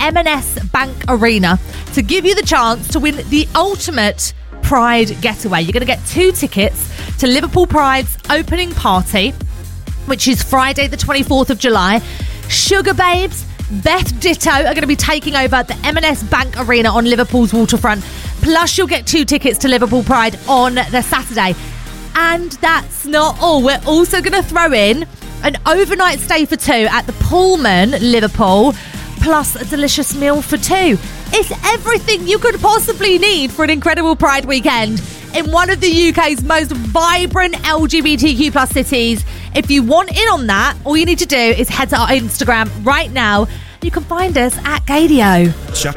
M&S Bank Arena to give you the chance to win the ultimate Pride getaway. You're going to get 2 tickets to Liverpool Pride's opening party, which is Friday the 24th of July. Sugar Babes, Beth Ditto are going to be taking over the M&S Bank Arena on Liverpool's waterfront. Plus, you'll get 2 tickets to Liverpool Pride on the Saturday. And that's not all. We're also going to throw in an overnight stay for 2 at the Pullman, Liverpool, plus a delicious meal for 2. It's everything you could possibly need for an incredible Pride weekend in one of the UK's most vibrant LGBTQ plus cities. If you want in on that, all you need to do is head to our Instagram right now. You can find us at Gaydio.